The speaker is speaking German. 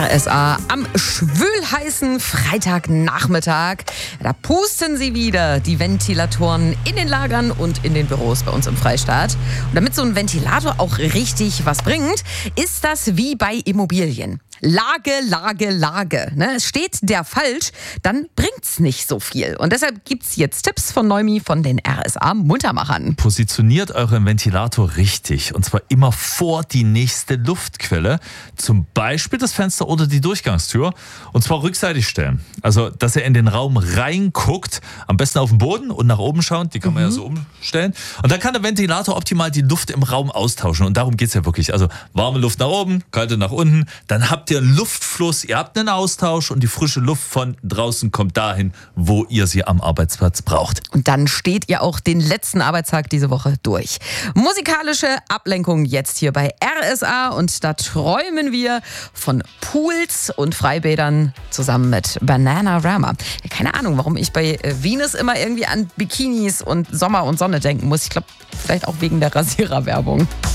RSA am schwülheißen Freitagnachmittag. Da pusten sie wieder die Ventilatoren in den Lagern und in den Büros bei uns im Freistaat. Und damit so ein Ventilator auch richtig was bringt, ist das wie bei Immobilien. Lage. Ne? Steht der falsch, dann bringt's nicht so viel. Und deshalb gibt's jetzt Tipps von Neumi von den RSA-Muntermachern. Positioniert euren Ventilator richtig. Und zwar immer vor die nächste Luftquelle. Zum Beispiel das Fenster oder die Durchgangstür. Und zwar rückseitig stellen. Also, dass ihr in den Raum reinguckt. Am besten auf den Boden und nach oben schauen. Die kann man ja so umstellen. Und dann kann der Ventilator optimal die Luft im Raum austauschen. Und darum geht's ja wirklich. Also, warme Luft nach oben, kalte nach unten. Dann habt ihr einen Luftfluss, ihr habt einen Austausch und die frische Luft von draußen kommt dahin, wo ihr sie am Arbeitsplatz braucht. Und dann steht ihr auch den letzten Arbeitstag diese Woche durch. Musikalische Ablenkung jetzt hier bei RSA und da träumen wir von Pools und Freibädern zusammen mit Bananarama. Keine Ahnung, warum ich bei Venus immer irgendwie an Bikinis und Sommer und Sonne denken muss. Ich glaube, vielleicht auch wegen der Rasiererwerbung.